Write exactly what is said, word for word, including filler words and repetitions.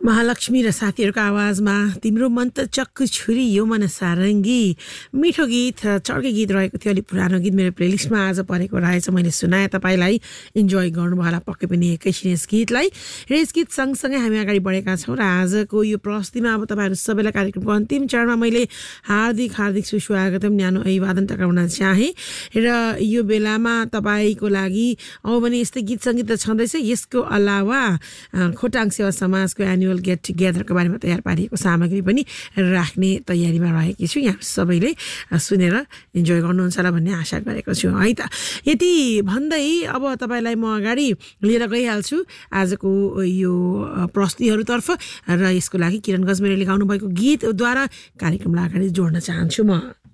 महालक्ष्मी र साथीहरूको आवाजमा तिम्रो मन त चक्कु छुरी यो मन सारङ्गी मिठो गीत चर्के गीत रहेको थियो। अलिक पुरानो गीत मेरो प्लेलिस्टमा आज परेको रहेछ, मैले सुनाएँ, तपाईँलाई इन्जोय गर्नुभयो होला पक्कै पनि एकैछिन यस गीतलाई। र यस गीत सँगसँगै हामी अगाडि बढेका छौँ र आजको यो प्रस्तुतिमा अब तपाईँहरू सबैलाई कार्यक्रमको अन्तिम चरणमा मैले हार्दिक हार्दिक सुस्वागतम न्यानो अभिवादन टक्राउन चाहेँ। र यो बेलामा तपाईँको लागि अब भने यस्तै गीत सङ्गीत त छँदैछ, यसको अलावा खोटाङ सेवा समाजको एनुअल गेट टुगेदरको बारेमा तयार पारिएको सामग्री पनि राख्ने तयारीमा रहेकी छु। यहाँ सबैले सुनेर इन्जोय गर्नुहुन्छ होला भन्ने आशा गरेको छु है त। यति भन्दै अब तपाईँलाई म अगाडि लिएर गइहाल्छु आजको यो प्रस्तुतिहरूतर्फ, र यसको लागि किरण गजमेरले गाउनु भएको गीतद्वारा कार्यक्रमलाई अगाडि जोड्न चाहन्छु म।